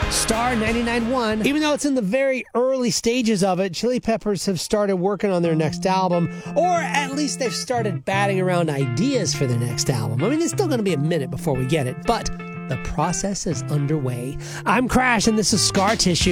Star 99.1. Even though it's in the very early stages of it, Chili Peppers have started working on their next album, or at least they've started batting around ideas for their next album. I mean, it's still going to be a minute before we get it, but the process is underway. I'm Crash, and this is Scar Tissue.